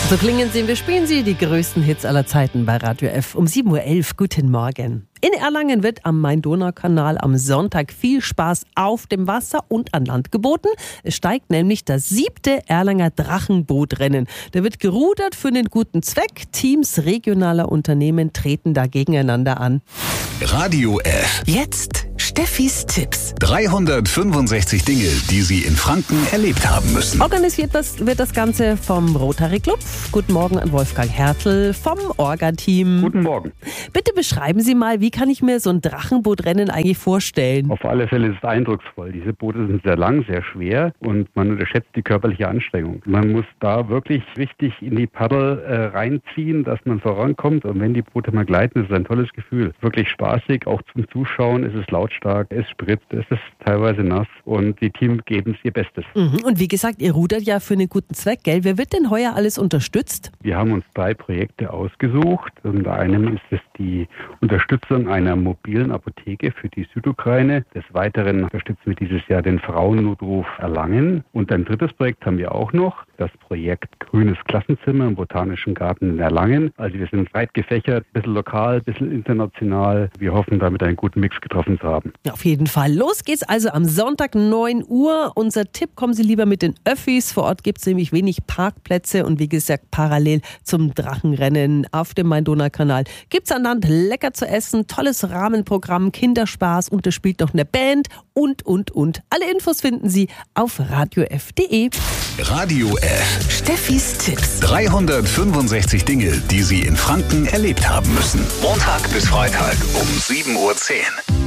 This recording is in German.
So klingen sie, wir spielen sie, die größten Hits aller Zeiten bei Radio F. Um 7.11 Uhr, guten Morgen. In Erlangen wird am Main-Donau-Kanal am Sonntag viel Spaß auf dem Wasser und an Land geboten. Es steigt nämlich das 7. Erlanger Drachenbootrennen. Da wird gerudert für den guten Zweck. Teams regionaler Unternehmen treten da gegeneinander an. Radio F. Jetzt Steffis Tipps. 365 Dinge, die Sie in Franken erlebt haben müssen. Organisiert wird das Ganze vom Rotary Club. Guten Morgen an Wolfgang Hertel vom Orga-Team. Guten Morgen. Bitte beschreiben Sie mal, wie kann ich mir so ein Drachenbootrennen eigentlich vorstellen? Auf alle Fälle ist es eindrucksvoll. Diese Boote sind sehr lang, sehr schwer und man unterschätzt die körperliche Anstrengung. Man muss da wirklich richtig in die Paddel reinziehen, dass man vorankommt. Und wenn die Boote mal gleiten, ist es ein tolles Gefühl. Wirklich spaßig, auch zum Zuschauen. Es ist lautstark, es spritzt, es ist teilweise nass und die Teams geben es ihr Bestes. Und wie gesagt, ihr rudert ja für einen guten Zweck, gell? Wer wird denn heuer alles unterstützt? Wir haben uns 3 Projekte ausgesucht. Unter einem ist es die Unterstützung einer mobilen Apotheke für die Südukraine. Des Weiteren unterstützen wir dieses Jahr den Frauennotruf Erlangen. Und ein drittes Projekt haben wir auch noch, das Projekt Grünes Klassenzimmer im Botanischen Garten in Erlangen. Also wir sind breit gefächert, ein bisschen lokal, ein bisschen international. Wir hoffen, damit einen guten Mix getroffen zu haben. Ja, auf jeden Fall. Los geht's also am Sonntag 9 Uhr. Unser Tipp, kommen Sie lieber mit den Öffis. Vor Ort gibt es nämlich wenig Parkplätze und wie gesagt, parallel zum Drachenrennen auf dem Main-Donau-Kanal gibt's an Land lecker zu essen, tolles Rahmenprogramm, Kinderspaß und da spielt noch eine Band und. Alle Infos finden Sie auf radiof.de. Radio F. Steffis Tipps. 365 Dinge, die Sie in Franken erlebt haben müssen. Montag bis Freitag um 7.10 Uhr.